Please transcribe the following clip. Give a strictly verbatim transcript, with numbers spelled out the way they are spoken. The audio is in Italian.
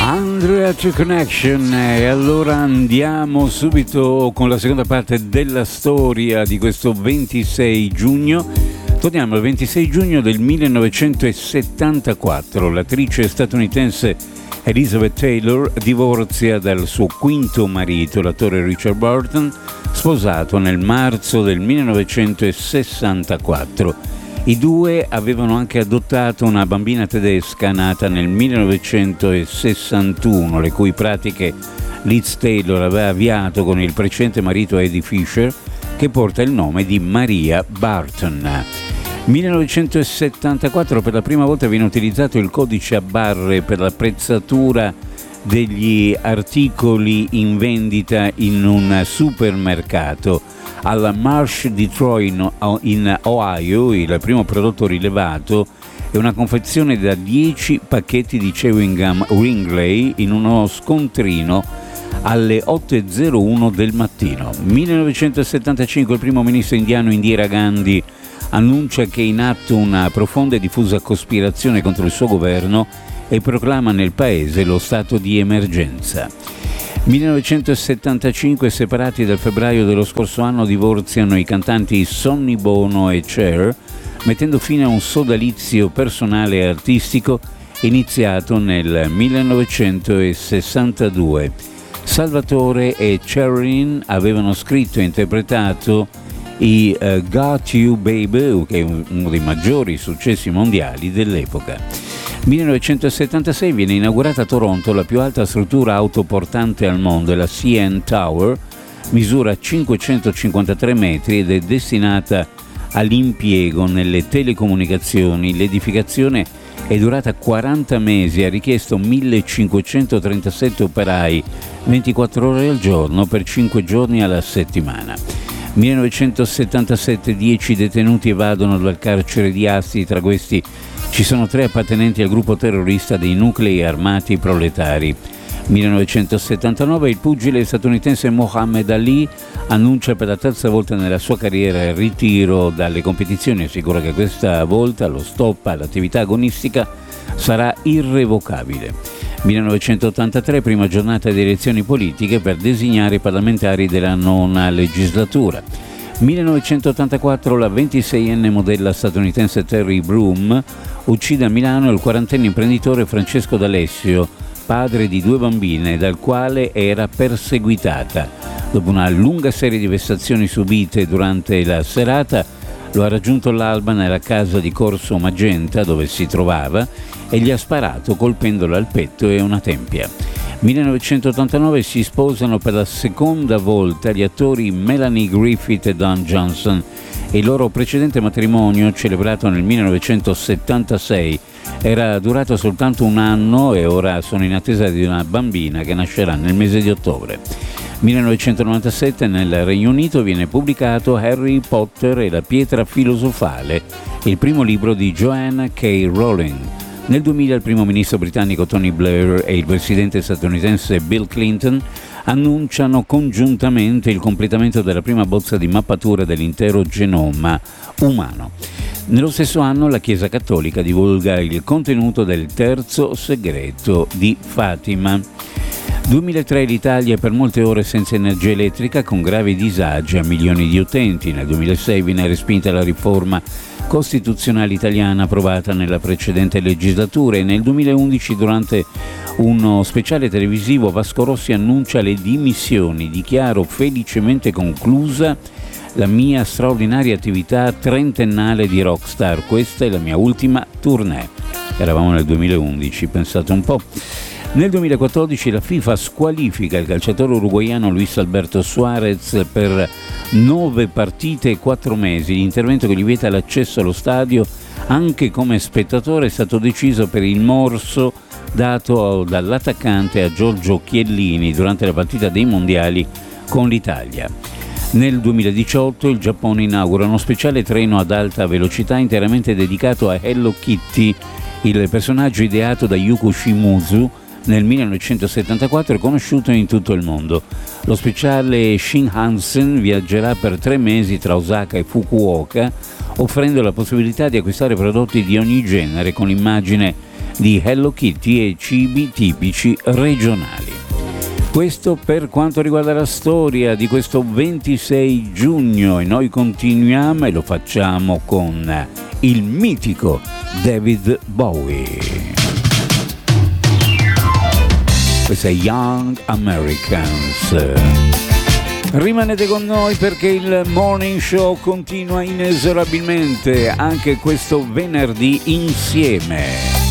Andrea Connection, e allora andiamo subito con la seconda parte della storia di questo ventisei giugno. Torniamo al ventisei giugno del millenovecentosettantaquattro. L'attrice statunitense Elizabeth Taylor divorzia dal suo quinto marito, l'attore Richard Burton, sposato nel marzo del millenovecentosessantaquattro. I due avevano anche adottato una bambina tedesca nata nel millenovecentosessantuno, le cui pratiche Liz Taylor aveva avviato con il precedente marito Eddie Fisher, che porta il nome di Maria Barton. millenovecentosettantaquattro, per la prima volta viene utilizzato il codice a barre per l'apprezzatura degli articoli in vendita in un supermercato. Alla Marsh Detroit in Ohio, il primo prodotto rilevato è una confezione da dieci pacchetti di chewing gum Wrigley in uno scontrino alle otto e zero uno del mattino. millenovecentosettantacinque, il primo ministro indiano Indira Gandhi annuncia che è in atto una profonda e diffusa cospirazione contro il suo governo e proclama nel paese lo stato di emergenza. millenovecentosettantacinque, separati dal febbraio dello scorso anno, divorziano i cantanti Sonny Bono e Cher, mettendo fine a un sodalizio personale e artistico iniziato nel millenovecentosessantadue. Salvatore e Cheryl avevano scritto e interpretato i uh, Got You Baby, che è uno dei maggiori successi mondiali dell'epoca. millenovecentosettantasei viene inaugurata a Toronto la più alta struttura autoportante al mondo, la C N Tower, misura cinquecentocinquantatré metri ed è destinata all'impiego nelle telecomunicazioni. L'edificazione è durata quaranta mesi e ha richiesto millecinquecentotrentasette operai ventiquattro ore al giorno per cinque giorni alla settimana. millenovecentosettantasette, dieci detenuti evadono dal carcere di Asti, tra questi ci sono tre appartenenti al gruppo terrorista dei nuclei armati proletari. millenovecentosettantanove, il pugile statunitense Muhammad Ali annuncia per la terza volta nella sua carriera il ritiro dalle competizioni, assicura che questa volta lo stop all'attività agonistica sarà irrevocabile. millenovecentottantatré, prima giornata di elezioni politiche per designare i parlamentari della nona legislatura. millenovecentottantaquattro, la ventiseienne modella statunitense Terry Broom uccide a Milano il quarantenne imprenditore Francesco D'Alessio, padre di due bambine, dal quale era perseguitata. Dopo una lunga serie di vessazioni subite durante la serata, lo ha raggiunto all'alba nella casa di Corso Magenta dove si trovava e gli ha sparato colpendolo al petto e a una tempia. millenovecentottantanove, si sposano per la seconda volta gli attori Melanie Griffith e Don Johnson. Il loro precedente matrimonio, celebrato nel millenovecentosettantasei, era durato soltanto un anno e ora sono in attesa di una bambina che nascerà nel mese di ottobre. millenovecentonovantasette, nel Regno Unito viene pubblicato Harry Potter e la pietra filosofale, il primo libro di Joanne K. Rowling. Nel duemila il primo ministro britannico Tony Blair e il presidente statunitense Bill Clinton annunciano congiuntamente il completamento della prima bozza di mappatura dell'intero genoma umano. Nello stesso anno la Chiesa Cattolica divulga il contenuto del terzo segreto di Fatima. duemilatré, l'Italia è per molte ore senza energia elettrica, con gravi disagi a milioni di utenti. Nel duemilasei viene respinta la riforma costituzionale italiana approvata nella precedente legislatura e nel duemilaundici, durante uno speciale televisivo, Vasco Rossi annuncia le dimissioni. Dichiaro felicemente conclusa la mia straordinaria attività trentennale di rockstar. Questa è la mia ultima tournée. Eravamo nel duemilaundici, pensate un po'. Nel duemilaquattordici la FIFA squalifica il calciatore uruguaiano Luis Alberto Suarez per nove partite e quattro mesi. L'intervento che gli vieta l'accesso allo stadio anche come spettatore è stato deciso per il morso dato dall'attaccante a Giorgio Chiellini durante la partita dei mondiali con l'Italia. Nel duemiladiciotto il Giappone inaugura uno speciale treno ad alta velocità interamente dedicato a Hello Kitty, il personaggio ideato da Yuko Shimizu, nel millenovecentosettantaquattro è conosciuto in tutto il mondo. Lo speciale Shinkansen viaggerà per tre mesi tra Osaka e Fukuoka, offrendo la possibilità di acquistare prodotti di ogni genere con l'immagine di Hello Kitty e cibi tipici regionali. Questo per quanto riguarda la storia di questo ventisei giugno, e noi continuiamo e lo facciamo con il mitico David Bowie. Questo è Young Americans. Rimanete con noi perché il Morning Show continua inesorabilmente anche questo venerdì insieme.